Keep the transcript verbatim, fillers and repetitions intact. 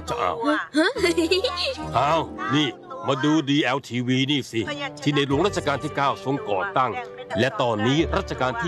จะเอาอ้าวนี่มาดู ดี แอล ที วี นี่สิที่ในหลวงรัชกาลที่เก้าทรงก่อตั้งและตอนนี้รัชกาลที่